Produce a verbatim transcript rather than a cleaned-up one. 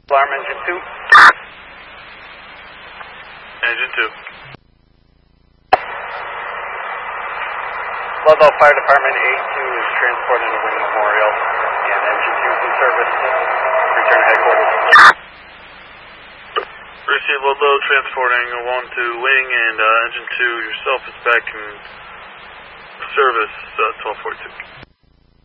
Alarm engine two. Engine two. Ludlow Fire Department eight two is transporting to Wing Memorial, and engine two is in service. Return to headquarters. Receive Ludlow transporting one to Wing, and uh, engine two yourself is back in service, uh, twelve forty-two.